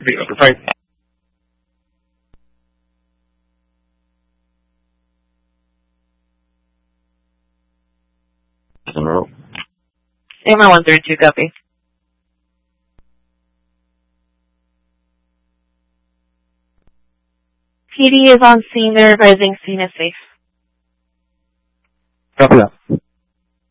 Right. AMR 132, copy. PD is on scene. They're advising scene is safe. Copy that.